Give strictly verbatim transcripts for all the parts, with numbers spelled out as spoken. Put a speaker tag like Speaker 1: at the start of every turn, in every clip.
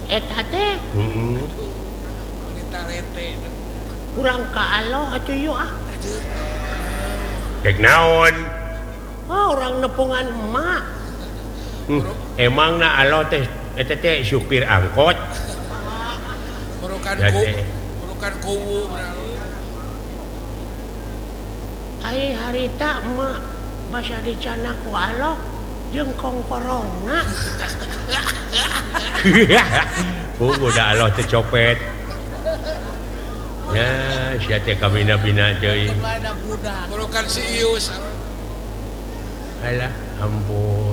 Speaker 1: eta teh
Speaker 2: heeh
Speaker 3: kita rete
Speaker 1: kurang ka Allah atuh yeuh ah
Speaker 2: cek naon
Speaker 1: oh orang nepungan emak
Speaker 2: hmm. emangna Allah teh eta teh supir angkot
Speaker 3: merukan
Speaker 2: Ya,
Speaker 3: ku
Speaker 2: teh.
Speaker 3: merukan kuwu
Speaker 1: ai harita emak basa dicana ku Allah jeung kongkorongna
Speaker 2: oh udah Allah teh copet ya sia teh kabina-bina deui
Speaker 3: merukan si Ius
Speaker 2: alah ampun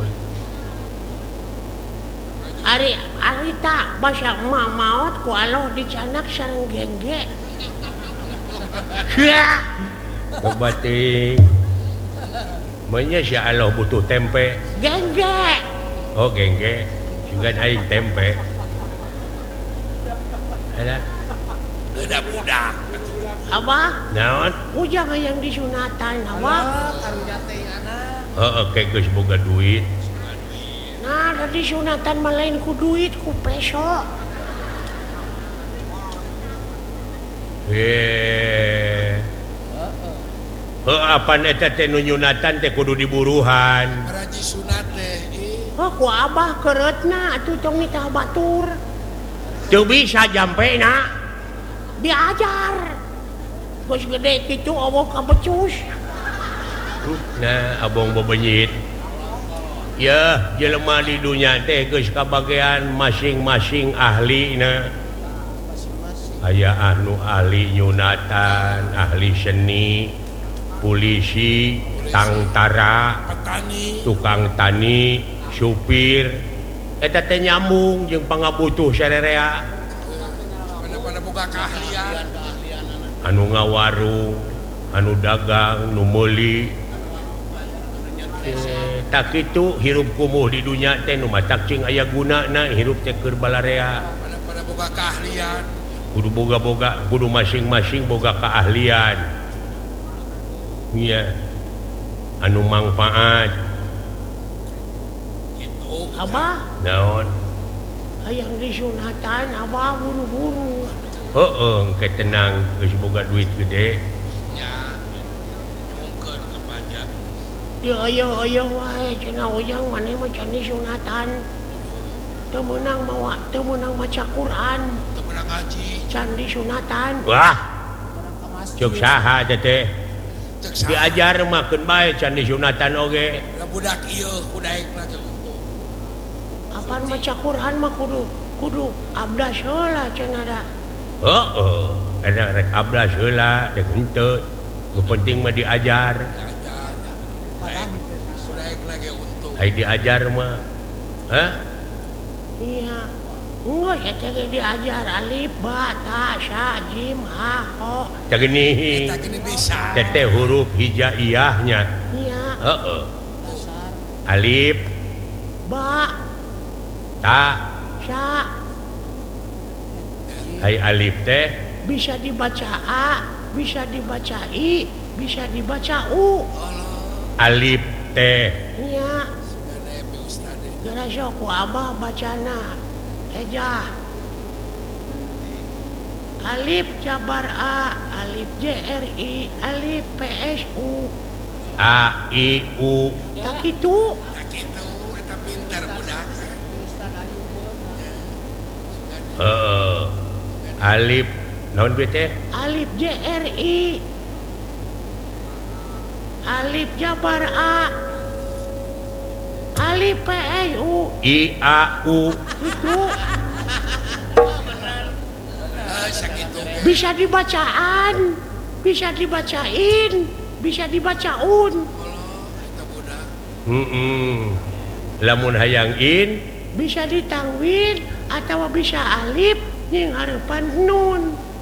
Speaker 1: Ari arita basa emak maot ku Allah dicanak sareng gengge ya
Speaker 2: obating manya si Allah butuh tempe
Speaker 1: gengge
Speaker 2: oh gengge juga aing tempe alah
Speaker 3: udah budak
Speaker 1: abah
Speaker 2: naon
Speaker 1: ujang yang disunatan abah
Speaker 2: heeh kayak geus boga duit
Speaker 1: nah da disunatan mah lain ku duit ku peso
Speaker 2: eh heuh apan eta teh nu nyunatan teh kudu diburuhan
Speaker 3: raji sunat teh
Speaker 1: oh ku abah keretna atuh tong nitah batur
Speaker 2: teu bisa jampena
Speaker 1: diajar geus gede kitu awok ka becus
Speaker 2: nah abong bebenyit ya jelema di dunia teh geus kabagean masing-masing ahlina aya anu ahli nyunatan ahli seni polisi tangtara
Speaker 3: petani
Speaker 2: tukang tani supir eta teh nyambung jeung pangabutuh sarerea
Speaker 3: pada-pada boga keahlian
Speaker 2: anu ngawarung anu dagang nu meuli eh, tak kitu hirup kumuh di dunia teh nu matak cing aya gunana hirup teh keur balarea
Speaker 3: pada-pada boga keahlian
Speaker 2: kudu boga-boga kudu masing-masing boga keahlian iya anu manfaat
Speaker 3: gitu
Speaker 1: abah
Speaker 2: naon
Speaker 1: hayang disunatan abah buru-buru
Speaker 2: heeh ke tenang geus boga duit gede
Speaker 3: ya mungkin kepada
Speaker 1: ya ayo ayo wae cenah ujang maneh mah can disunatan teu meunang mawa teu meunang maca Quran
Speaker 3: temenang ngaji
Speaker 1: can disunatan
Speaker 2: wah cuk saha teh teh
Speaker 3: cek saha
Speaker 2: diajar mah keun bae can disunatan oge
Speaker 3: da budak ieu kudaekna teh
Speaker 1: apaan maca Quran mah kudu kudu abdas heula cenah da
Speaker 2: heeh ada rek abdas heula teh henteu nu penting mah diajar
Speaker 3: diajar kudaek lagi untung
Speaker 2: ai diajar mah hah
Speaker 1: iya enggak ya teh diajar alif ba ta sha jim ha ho
Speaker 2: teh geuning
Speaker 3: kita gini bisa
Speaker 2: teh teh huruf hijaiyahnya
Speaker 1: iya
Speaker 2: heeh alif
Speaker 1: ba
Speaker 2: ta
Speaker 1: sha
Speaker 2: ai alif teh
Speaker 1: bisa dibaca a bisa dibaca i bisa dibaca u
Speaker 2: alif teh
Speaker 1: iya
Speaker 3: gane pe ustad
Speaker 1: gara sok ku abah bacana eja alif jabar a alif j r i alif p s u
Speaker 2: a i u
Speaker 1: tak itu
Speaker 3: tak gitu eta pinter budak
Speaker 2: heeh alif naon be teh
Speaker 1: alif j r i alif jabar a alif p s u
Speaker 2: i a u
Speaker 1: itu
Speaker 3: ah sakitu ge
Speaker 1: bisa dibacaan bisa dibacain bisa dibacaun
Speaker 3: eta budak
Speaker 2: heeh lamun hayang in
Speaker 1: bisa ditangwin atau bisa alif yang harapan nun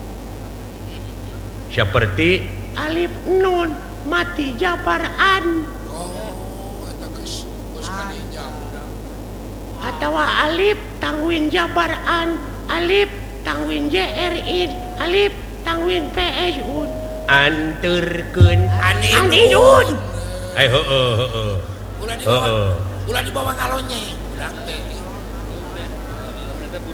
Speaker 2: seperti
Speaker 1: alif nun mati jabaran
Speaker 3: oh eta geus geus kadijam
Speaker 1: atau alif tangwin jabaran alif tangwin j r i alif tangwin p s u
Speaker 2: anturkeun
Speaker 1: anidun
Speaker 2: ai heueuh heueuh
Speaker 3: ulah dibawa
Speaker 2: heeh
Speaker 3: ulah dibawa ngalonye budak teh